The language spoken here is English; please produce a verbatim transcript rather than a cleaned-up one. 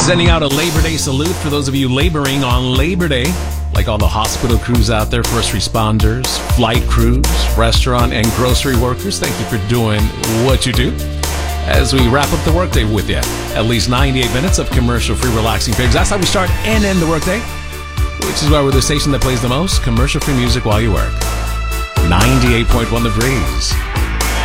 Sending out a Labor Day salute for those of you laboring on Labor Day, like all the hospital crews out there, first responders, flight crews, restaurant and grocery workers. Thank you for doing what you do. As we wrap up the workday with you, at least ninety-eight minutes of commercial-free relaxing periods. That's how we start and end the workday, which is why we're the station that plays the most commercial-free music while you work. ninety-eight point one The Breeze.